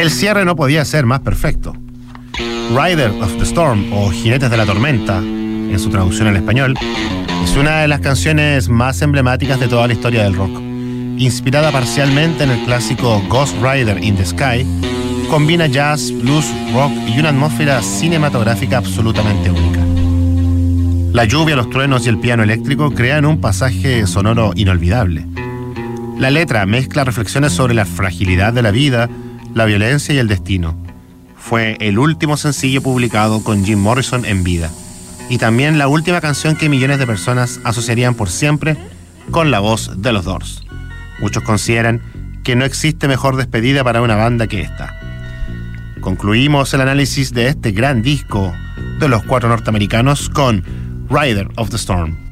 El cierre no podía ser más perfecto. Rider of the Storm, o Jinetes de la Tormenta, en su traducción al español, es una de las canciones más emblemáticas de toda la historia del rock. Inspirada parcialmente en el clásico Ghost Rider in the Sky, combina jazz, blues, rock y una atmósfera cinematográfica absolutamente única. La lluvia, los truenos y el piano eléctrico crean un pasaje sonoro inolvidable. La letra mezcla reflexiones sobre la fragilidad de la vida, la violencia y el destino. Fue el último sencillo publicado con Jim Morrison en vida, y también la última canción que millones de personas asociarían por siempre con la voz de los Doors. Muchos consideran que no existe mejor despedida para una banda que esta. Concluimos el análisis de este gran disco de los 4 norteamericanos con Rider of the Storm.